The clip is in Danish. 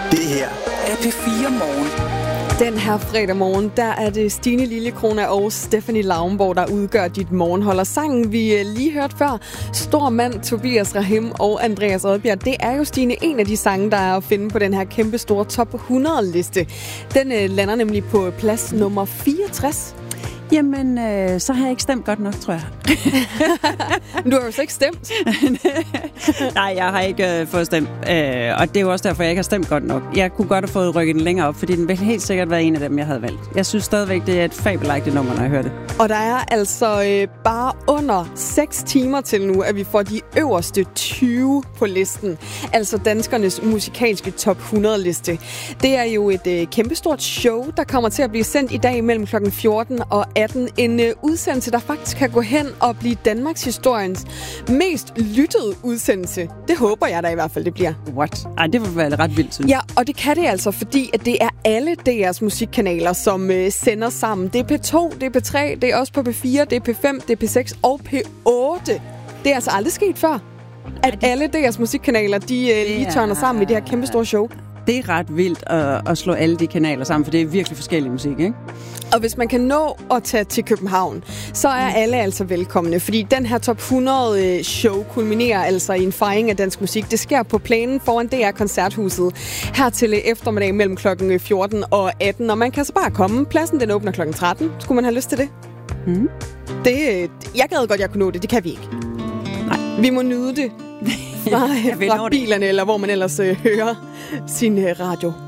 Det her er P4 Morgen. Den her fredag morgen, der er det Stine Liljekrona og Stephanie Lauenborg, der udgør dit morgenhold. Og sangen, vi lige hørte før, Stor Mand, Tobias Rahim og Andreas Odbjerg, det er jo, Stine, en af de sange, der er at finde på den her kæmpe store top 100-liste. Den lander nemlig på plads nummer 64. Jamen, så har jeg ikke stemt godt nok, tror jeg. Du har jo så ikke stemt. Nej, jeg har ikke fået stemt. Og det er jo også derfor, jeg ikke har stemt godt nok. Jeg kunne godt have fået rykket den længere op, fordi den ville helt sikkert være en af dem, jeg havde valgt. Jeg synes stadigvæk, det er et fabelagtigt nummer, når jeg hører det. Og der er altså bare under 6 timer til nu, at vi får de øverste 20 på listen. Altså danskernes musikalske top 100-liste. Det er jo et kæmpestort show, der kommer til at blive sendt i dag mellem kl. 14 og 18. En udsendelse, der faktisk kan gå hen og blive Danmarks historiens mest lyttede udsendelse. Det håber jeg da i hvert fald, det bliver. What? Ej, det vil være ret vildt, synes jeg. Ja, og det kan det altså, fordi at det er alle DR's musikkanaler, som sender sammen. Det er P2, det er P3, det er også på P4, det er P5, det er P6 og P8. Det er altså aldrig sket før, at alle DR's musikkanaler, de lige tørner sammen i det her kæmpestore show. Det er ret vildt at slå alle de kanaler sammen, for det er virkelig forskellig musik, ikke? Og hvis man kan nå at tage til København, så er alle altså velkomne, fordi den her top 100 show kulminerer altså i en fejring af dansk musik. Det sker på plænen foran DR Koncerthuset her til eftermiddag mellem klokken 14 og 18, og man kan så bare komme. Pladsen den åbner klokken 13. Skulle man have lyst til det? Mm. Jeg gad godt, jeg kunne nå det. Det kan vi ikke. Nej. Vi må nyde det fra bilerne, eller hvor man ellers hører sin radio.